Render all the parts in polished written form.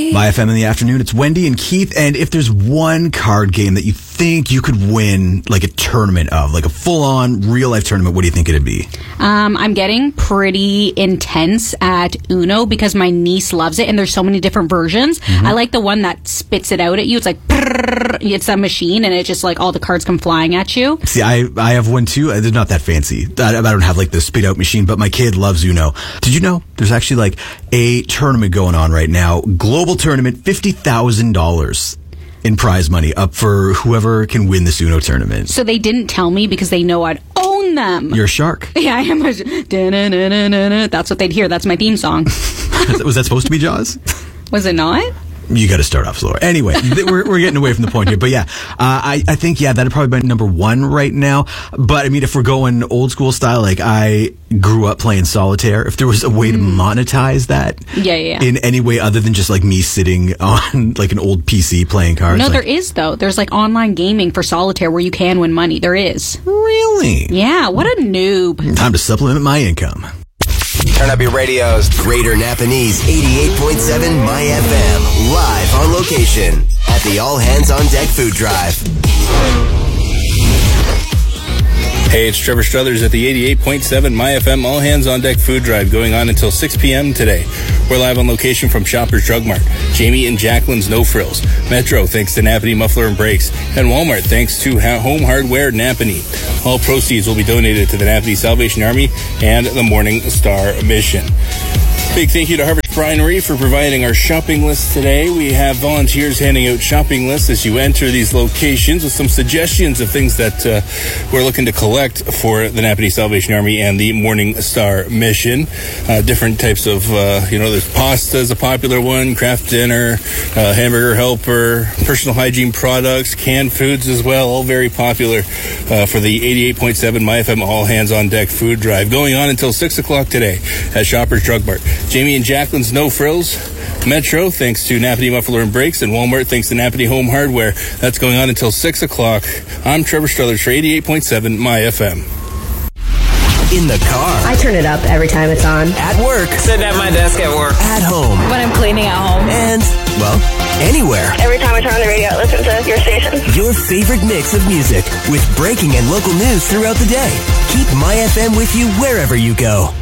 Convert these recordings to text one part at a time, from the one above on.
My FM in the afternoon. It's Wendy and Keith. And if there's one card game that you think you could win, like a tournament of, like a full-on real-life tournament, what do you think it'd be? I'm getting pretty intense at Uno because my niece loves it, and there's so many different versions. I like the one that spits it out at you. It's like, it's a machine, and it just like all the cards come flying at you. See, I have one too. They're not that fancy. I don't have like the spit out machine, but my kid loves Uno. Did you know there's actually like a tournament going on right now? Global tournament, $50,000 in prize money up for whoever can win this Uno tournament. So they didn't tell me because they know I'd own them. You're a shark. Yeah, I am. That's what they'd hear. That's my theme song. Was that supposed to be Jaws? Was it not? You got to start off slower. Anyway, we're getting away from the point here. But yeah, I think, that'd probably be number one right now. But I mean, if we're going old school style, like I grew up playing solitaire, if there was a way to monetize that in any way other than just like me sitting on like an old PC playing cards. No, there is though. There's like online gaming for solitaire where you can win money. There is. Really? Yeah, what a noob. Time to supplement my income. Turn up your radios. Greater Napanese 88.7 My FM. Live on location at the All Hands on Deck Food Drive. Hey, it's Trevor Struthers at the 88.7 My FM All Hands on Deck Food Drive going on until 6 p.m. today. We're live on location from Shoppers Drug Mart, Jamie and Jacqueline's No Frills, Metro thanks to Napanee Muffler and Brakes, and Walmart thanks to Home Hardware Napanee. All proceeds will be donated to the Napanee Salvation Army and the Morning Star Mission. Big thank you to Harvest Brinery for providing our shopping list today. We have volunteers handing out shopping lists as you enter these locations with some suggestions of things that we're looking to collect for the Napanee Salvation Army and the Morning Star Mission. Different types of, there's pasta is a popular one, craft dinner, hamburger helper, personal hygiene products, canned foods as well, all very popular for the 88.7 My FM All Hands on Deck Food Drive. Going on until 6 o'clock today at Shoppers Drug Mart. Jamie and Jacqueline's No Frills, Metro thanks to Napanee Muffler and Brakes, and Walmart thanks to Napanee Home Hardware. That's going on until 6 o'clock. I'm Trevor Struthers for 88.7 My FM. In the car. I turn it up every time it's on. At work. Sitting at my desk at work. At home. When I'm cleaning at home. And, well, anywhere. Every time I turn on the radio, I listen to your station. Your favorite mix of music with breaking and local news throughout the day. Keep My FM with you wherever you go.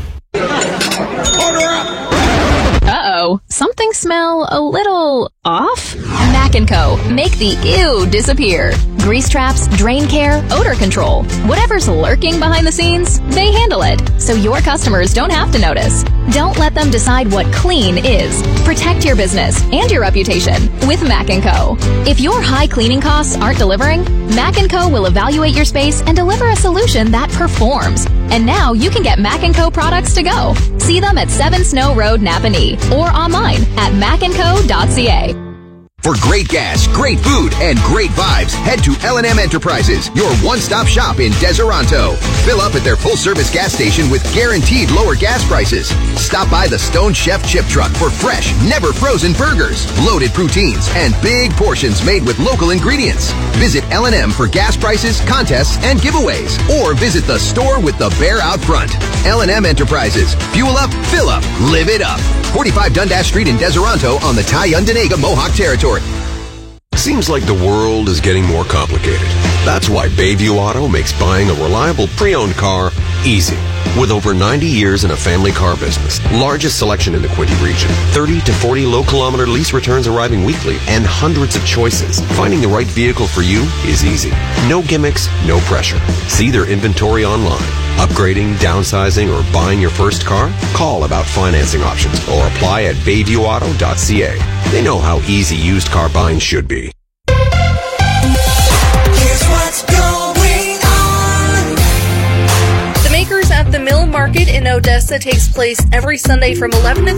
Uh-oh. Something smell a little off? Mac & Co. Make the ew disappear. Grease traps, drain care, odor control. Whatever's lurking behind the scenes, they handle it, so your customers don't have to notice. Don't let them decide what clean is. Protect your business and your reputation with Mac & Co. If your high cleaning costs aren't delivering, Mac & Co. will evaluate your space and deliver a solution that performs. And now you can get Mac & Co. products to go. See them at 7 Snow Road, Napanee, or online at macandco.ca. For great gas, great food, and great vibes, head to L&M Enterprises, your one-stop shop in Deseronto. Fill up at their full-service gas station with guaranteed lower gas prices. Stop by the Stone Chef Chip Truck for fresh, never-frozen burgers, loaded poutines, and big portions made with local ingredients. Visit L&M for gas prices, contests, and giveaways. Or visit the store with the bear out front. L&M Enterprises. Fuel up, fill up, live it up. 45 Dundas Street in Deseronto on the Tyundanega Mohawk Territory. Seems like the world is getting more complicated. That's why Bayview Auto makes buying a reliable pre-owned car easy. With over 90 years in a family car business, largest selection in the Quinte region, 30 to 40 low-kilometer lease returns arriving weekly, and hundreds of choices, finding the right vehicle for you is easy. No gimmicks, no pressure. See their inventory online. Upgrading, downsizing, or buying your first car? Call about financing options or apply at bayviewauto.ca. They know how easy used car buying should be. Here's what's going on. The Makers at the Mill Market in Odessa takes place every Sunday from 11 to